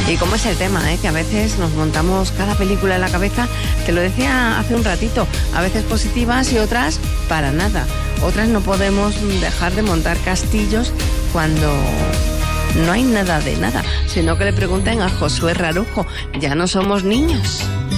Y cómo es el tema, que a veces nos montamos cada película en la cabeza, te lo decía hace un ratito, a veces positivas y otras para nada. Otras no podemos dejar de montar castillos cuando no hay nada de nada, sino que le pregunten a Josué Rarujo, ya no somos niños.